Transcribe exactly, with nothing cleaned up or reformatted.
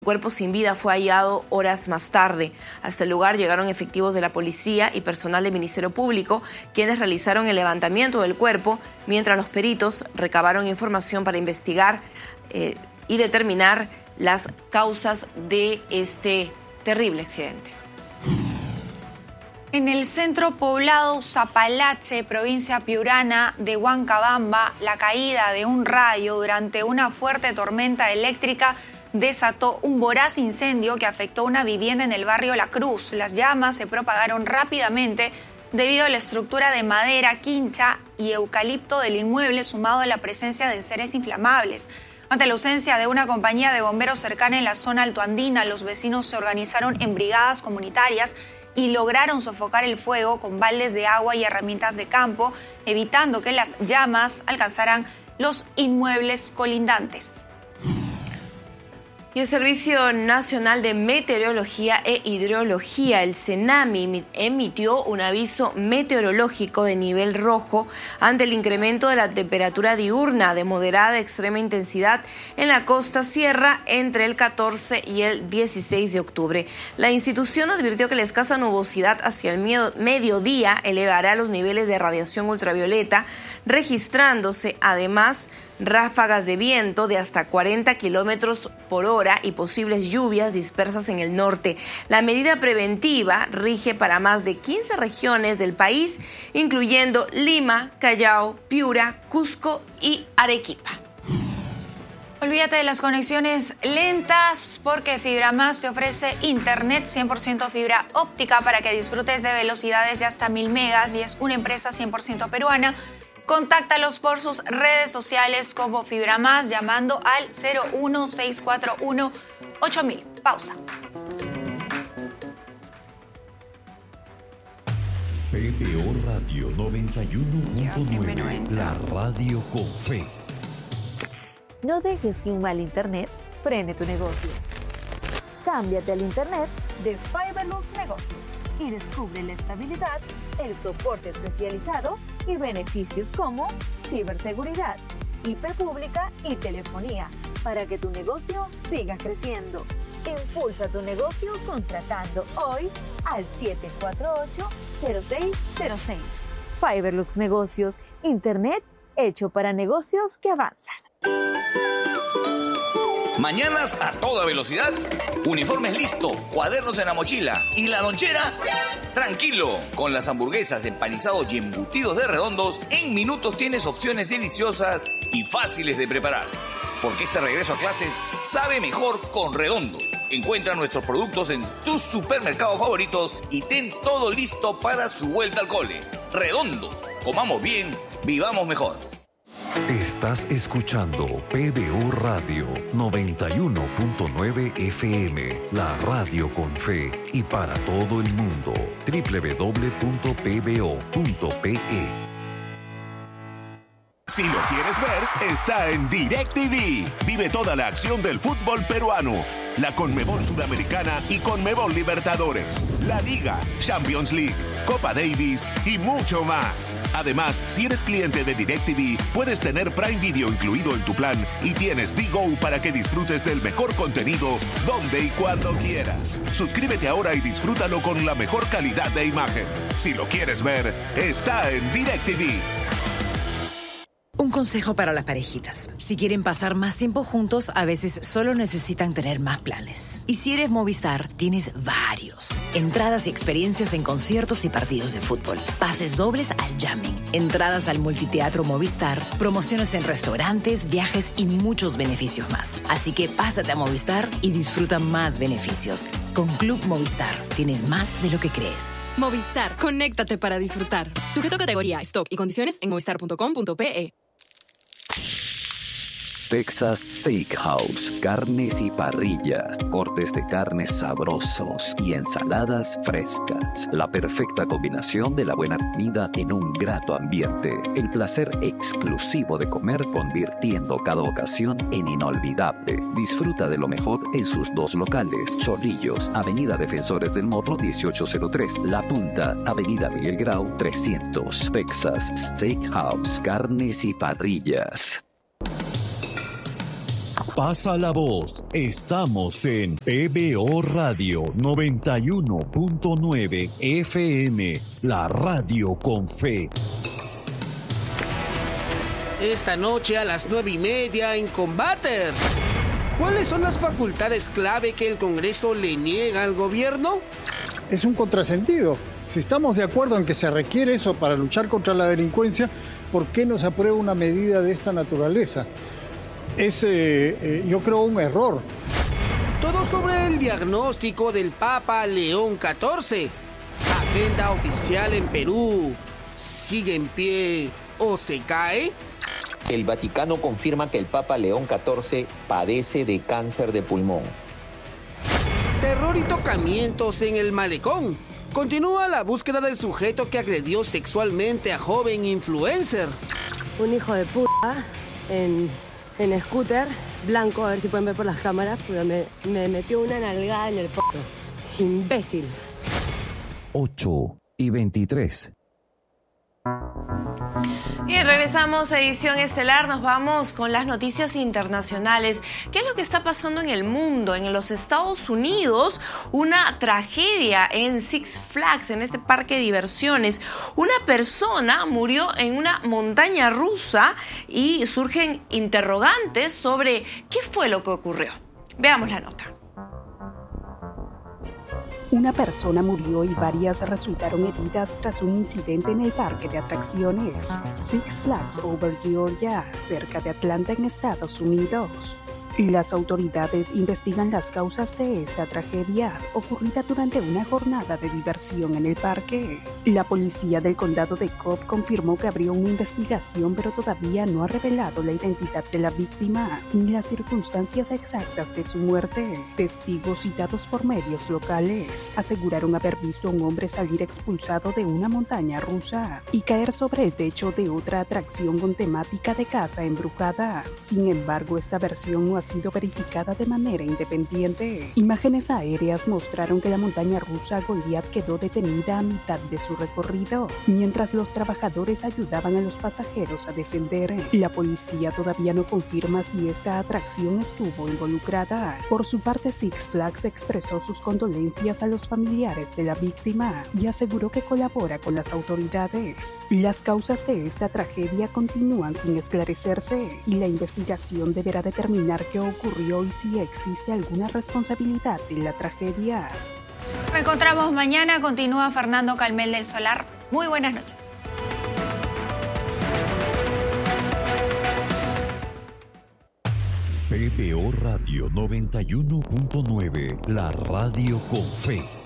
El cuerpo sin vida fue hallado horas más tarde. Hasta el lugar llegaron efectivos de la policía y personal del Ministerio Público, quienes realizaron el levantamiento del cuerpo, mientras los peritos recabaron información para investigar eh, y determinar las causas de este terrible accidente. En el centro poblado Zapalache, provincia piurana de Huancabamba, la caída de un rayo durante una fuerte tormenta eléctrica desató un voraz incendio que afectó una vivienda en el barrio La Cruz. Las llamas se propagaron rápidamente debido a la estructura de madera, quincha y eucalipto del inmueble, sumado a la presencia de enseres inflamables. Ante la ausencia de una compañía de bomberos cercana en la zona altoandina, los vecinos se organizaron en brigadas comunitarias y lograron sofocar el fuego con baldes de agua y herramientas de campo, evitando que las llamas alcanzaran los inmuebles colindantes. Y el Servicio Nacional de Meteorología e Hidrología, el CENAMI, emitió un aviso meteorológico de nivel rojo ante el incremento de la temperatura diurna de moderada a extrema intensidad en la costa sierra entre el catorce y el dieciséis de octubre. La institución advirtió que la escasa nubosidad hacia el mediodía elevará los niveles de radiación ultravioleta, registrándose además ráfagas de viento de hasta cuarenta kilómetros por hora y posibles lluvias dispersas en el norte. La medida preventiva rige para más de quince regiones del país, incluyendo Lima, Callao, Piura, Cusco y Arequipa. Olvídate de las conexiones lentas porque FibraMás te ofrece internet cien por ciento fibra óptica para que disfrutes de velocidades de hasta mil megas y es una empresa cien por ciento peruana. Contáctalos por sus redes sociales como FibraMás llamando al cero uno seis cuatro uno ocho mil. Pausa. P B O Radio noventa y uno punto nueve, la radio con fe. No dejes que un mal internet frene tu negocio. Cámbiate al internet de Fiberlux Negocios y descubre la estabilidad, el soporte especializado y beneficios como ciberseguridad, I P pública y telefonía para que tu negocio siga creciendo. Impulsa tu negocio contratando hoy al siete cuatro ocho cero seis cero seis. Fiberlux Negocios, internet hecho para negocios que avanzan. Mañanas a toda velocidad, uniformes listo, cuadernos en la mochila y la lonchera. Tranquilo, con las hamburguesas, empanizados y embutidos de Redondos, en minutos tienes opciones deliciosas y fáciles de preparar. Porque este regreso a clases sabe mejor con Redondos. Encuentra nuestros productos en tus supermercados favoritos y ten todo listo para su vuelta al cole. Redondos, comamos bien, vivamos mejor. Estás escuchando P B O Radio noventa y uno punto nueve F M, la radio con fe y para todo el mundo. doble u doble u doble u punto p b o punto p e. Si lo quieres ver, está en DirecTV. Vive toda la acción del fútbol peruano, la Conmebol Sudamericana y Conmebol Libertadores, la Liga, Champions League, Copa Davis y mucho más. Además, si eres cliente de DirecTV, puedes tener Prime Video incluido en tu plan y tienes D-Go para que disfrutes del mejor contenido donde y cuando quieras. Suscríbete ahora y disfrútalo con la mejor calidad de imagen. Si lo quieres ver, está en DirecTV. Un consejo para las parejitas. Si quieren pasar más tiempo juntos, a veces solo necesitan tener más planes. Y si eres Movistar, tienes varios. Entradas y experiencias en conciertos y partidos de fútbol. Pases dobles al jamming. Entradas al multiteatro Movistar. Promociones en restaurantes, viajes y muchos beneficios más. Así que pásate a Movistar y disfruta más beneficios. Con Club Movistar, tienes más de lo que crees. Movistar, conéctate para disfrutar. Sujeto a categoría, stock y condiciones en movistar punto com punto pe e. Texas Steakhouse, carnes y parrillas, cortes de carnes sabrosos y ensaladas frescas. La perfecta combinación de la buena comida en un grato ambiente. El placer exclusivo de comer convirtiendo cada ocasión en inolvidable. Disfruta de lo mejor en sus dos locales. Chorrillos, Avenida Defensores del Morro dieciocho cero tres. La Punta, Avenida Miguel Grau trescientos. Texas Steakhouse, carnes y parrillas. Pasa la voz. Estamos en P B O Radio noventa y uno punto nueve F M, la radio con fe. Esta noche a las nueve y media en Combaters. ¿Cuáles son las facultades clave que el Congreso le niega al gobierno? Es un contrasentido. Si estamos de acuerdo en que se requiere eso para luchar contra la delincuencia, ¿por qué no se aprueba una medida de esta naturaleza? Es, eh, eh, yo creo, un error. Todo sobre el diagnóstico del Papa León catorce. Agenda oficial en Perú. ¿Sigue en pie o se cae? El Vaticano confirma que el Papa León catorce padece de cáncer de pulmón. Terror y tocamientos en el malecón. Continúa la búsqueda del sujeto que agredió sexualmente a joven influencer. Un hijo de puta en, en scooter, blanco, a ver si pueden ver por las cámaras, pero me, me metió una nalgada en el poto. Imbécil. ocho y veintitrés. Bien, regresamos a Edición Estelar, nos vamos con las noticias internacionales. ¿Qué es lo que está pasando en el mundo? En los Estados Unidos, una tragedia en Six Flags, en este parque de diversiones. Una persona murió en una montaña rusa y surgen interrogantes sobre qué fue lo que ocurrió. Veamos la nota. Una persona murió y varias resultaron heridas tras un incidente en el parque de atracciones Six Flags Over Georgia, cerca de Atlanta, en Estados Unidos. Las autoridades investigan las causas de esta tragedia ocurrida durante una jornada de diversión en el parque. La policía del condado de Cobb confirmó que abrió una investigación, pero todavía no ha revelado la identidad de la víctima ni las circunstancias exactas de su muerte. Testigos citados por medios locales aseguraron haber visto a un hombre salir expulsado de una montaña rusa y caer sobre el techo de otra atracción con temática de casa embrujada. Sin embargo, esta versión no ha sido verificada de manera independiente. Imágenes aéreas mostraron que la montaña rusa Goliath quedó detenida a mitad de su recorrido, mientras los trabajadores ayudaban a los pasajeros a descender. La policía todavía no confirma si esta atracción estuvo involucrada. Por su parte, Six Flags expresó sus condolencias a los familiares de la víctima y aseguró que colabora con las autoridades. Las causas de esta tragedia continúan sin esclarecerse y la investigación deberá determinar qué ocurrió y si existe alguna responsabilidad en la tragedia. Nos encontramos mañana. Continúa Fernando Calmel del Solar. Muy buenas noches. P B O Radio noventa y uno punto nueve, la radio con fe.